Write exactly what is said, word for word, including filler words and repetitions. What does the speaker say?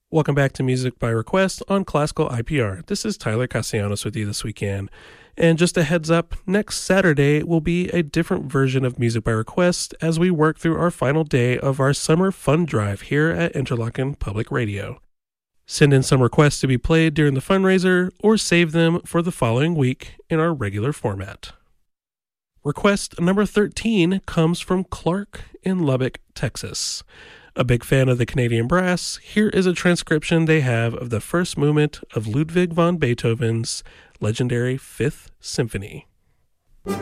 Welcome back to Music by Request on Classical I P R. This is Tyler Castellanos with you this weekend. And just a heads up, next Saturday will be a different version of Music by Request as we work through our final day of our summer fun drive here at Interlochen Public Radio. Send in some requests to be played during the fundraiser or save them for the following week in our regular format. Request number thirteen comes from Clark in Lubbock, Texas. A big fan of the Canadian Brass, here is a transcription they have of the first movement of Ludwig van Beethoven's legendary Fifth Symphony.